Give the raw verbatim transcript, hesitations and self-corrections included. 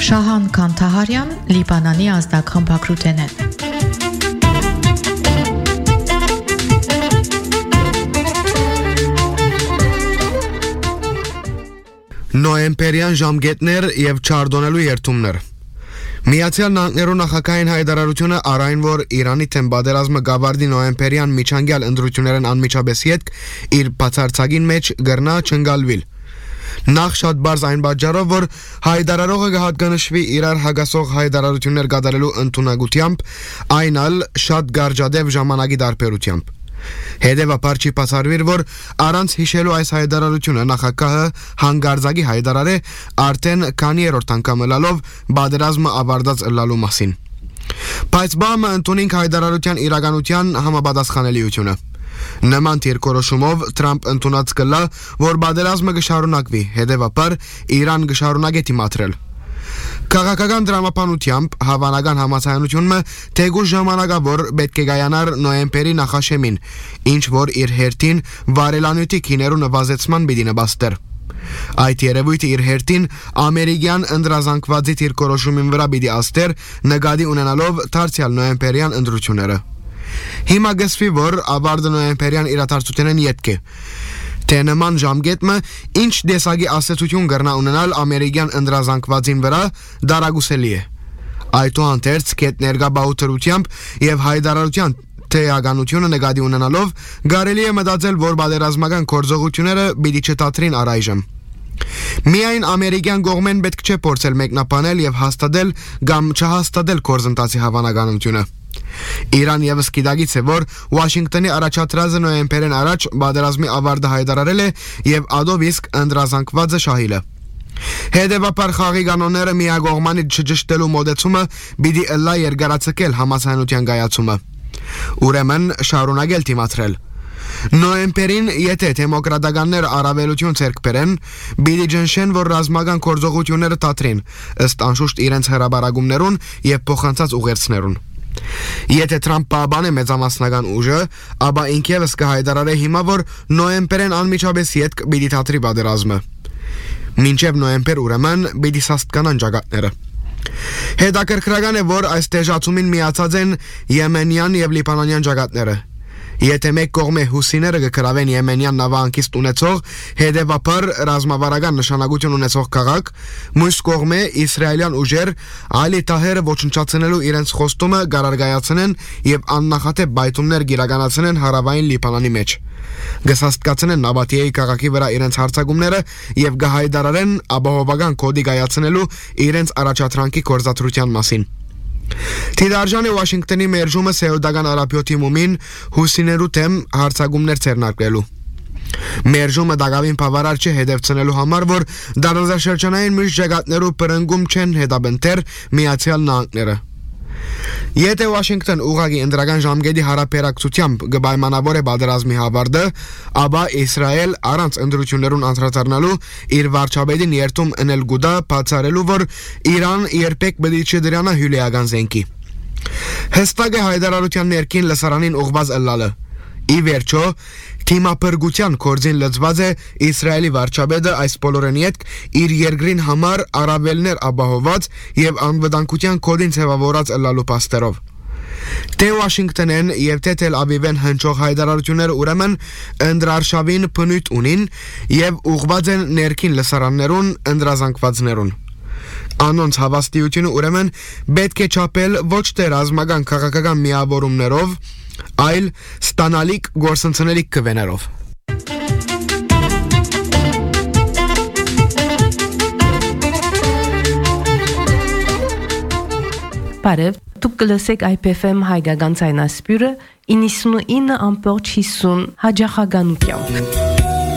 Շահան Քանթահարյան, Լիբանանի ազդակխմբակրութենեն։ Նոեմբերյան ժամկետներ եւ չարդոնելու երթումներ։ Միացյալ Նահանգներու նախագահային հայտարարությունը առայն որ Իրանի թեմ բادرազմը գավարդի նոեմբերյան միջանկյալ ընտրություններն անմիջապես յետք իր բացարձակին մեջ գրնա չընկալվիլ։ Նախ շատ բարձ այն պատճառով, որ հայտարարողը կհատկանշվի իրար հագասող հայտարարություններ կատարելու ընդունակությամբ, այն ալ շատ գարջադեպ ժամանակի տարբերությամբ։ Հետևաբար չի բացառվիր, որ առանց հիշելու այս հայտարարությունը նախագահը հանգարձակի հայտարար է արդեն քանի երրորդ անգամ ըլալով բادرազմը ավարտած ըլլալու մասին։ Բայց բամը ընդունենք հայտարարության իրականության համապատասխանելիությունը։ Նման թիրքորոշումով Թրամփ ընդունած կլա, որ բادرազմը կշարունակվի, հետևաբար Իրան կշարունակի դիմադրել։ Քաղաքական դրամապանությամբ հավանական համաձայնությունը թեգուզ ժամանակավոր պետք է կայանար նոեմբերի նախաշեմին, ինչ որ իր հերթին վարելանյութի քիներու նվազեցման պիտի նպաստեր։ Այդ երևույթը իր հերթին ամերիկյան ընդրազանգվածի թիրքորոշումին վրա պիտի աստեր, նկատի ունենալով դարձյալ նոեմբերյան ընտրությունները։ Հիմա գսվի, որ ավարտը նոեմբերյան իրադարձությունն յետք է։ Թե նման ժամկետը ինչ դեսագի ասացություն կրնա ունենալ ամերիկյան ընդրազանգվածին վրա դարագուսելի է։ Այդուհանդերձ կետ ներգաբաուտրությամբ եւ հայտարարության թեականությունը նկատի ունենալով կարելի է մտածել, որ բادرազմական գործողությունները պիտի չդադրին առայժմ։ Միայն ամերիկյան կողմեն պետք չէ փորձել մեկնաբանել եւ հաստատել կամ չհաստատել գործընթացի հավանականությունը։ Իրան եւս գիտակից է, որ Վաշինգտոնի առաջադրածը նոեմբերին առաջ բادرազմի ավարտը հայտարարել է եւ ադով իսկ ընդրազանգվածը շահիլ է։ Հետևաբար խաղի կանոնները միակողմանի չճշտելու մոդեցումը պիտի ըլլա երկարացկել համաձայնության կայացումը։ Ուրեմն շարունակել դիմադրել։ Նոեմբերին եթե դեմոկրատականները առավելություն ցերկ բերեն, պիտի ջնշեն, որ ռազմական գործողությունները դադրին, ըստ անշուշտ իրենց հրաբարագումներուն եւ փոխանցած ուղերձներուն։ Եթե Թրամփը բանը մեծամասնական ուժը, ապա ինքևս կհայտարարե հիմա, որ նոեմբերեն անմիջապես յետք պիտի դադրի բادرազմը։ Մինչև նոեմբեր ուրեմն պիտի սաստկանան ճակատները։ Հետաքրքրական է, որ այս դեժացումին միացած են եմենյան եւ լիբանանյան ճակատները։ Եթե մեկ կողմը հուսիները կգրավեն եմենյան նավահանգիստ ունեցող, հետևաբար ռազմավարական նշանակություն ունեցող քաղաք, մյուս կողմը իսրայելյան ուժեր այլի տահերը ոչնչացնելու իրենց խոստումը գարարգայացնեն եւ աննախադեպ բայթումներ գիրականացնեն հարավային Լիբանանի մեջ։ Գսաստկացնեն Նաբատիեի քաղաքի վրա իրենց հարձակումները եւ գահայդարարեն ապահովական կոդի կայացնելու իրենց առաջադրանքի գործադրության մասին։ Թիդարժանի Վաշինգտոնի մերժումը Սեուդական Արաբիոթի մումին հուսիներու թեմ հարձակումներ ցերնակրելու։ Մերժումը դակավին բավարար չէ հետևցնելու համար, որ դարաշրջանային մյուս ժողովուրդներու բռնգում չեն հետաբնտեր Միացյալ Նահանգները։ Եթե Վաշինգտոն ուղղակի ընդրական ժամկետի հարաբերակցությամբ կպայմանավորե բادرազմի հավարտը, ապա Իսրայել առանց ընտրություններուն անդրադառնալու իր վարչապետին երթում ընել գուտա բացառելու, որ Իրան երբեք պետք չէ դրանա հյուրեական զենքի։ Հստակ է հայտարարության ներքին լսարանին ուղղված ըլլալը։ Ի վերջո, թիմապրգության կորձին լծված է Իսրայելի վարչապետը այս բոլորին յետք իր երկրին համար առավելներ ապահոված եւ անվտանգության կոդին ձևավորած ըլլալու պաստերով։ Թե Վաշինգտոնեն եւ թե Թել Ավիվեն հնչող հայտարարությունները ուրեմն ընդրարշավին բնույթ ունին եւ ուղղված են ներքին լսարաններուն ընդրազանգվածներուն։ Անոնց հավաստիությունը ուրեմն պետք է չափել ոչ թե ռազմական քաղաքական միավորումներով, այլ ստանալիք գործընծնելիք կվեներով։ Բարև, դուք կլսեք I P F M հայկական ցայնասպյուրը իննսունինը ամբողջ հիսուն հաջախականությամբ։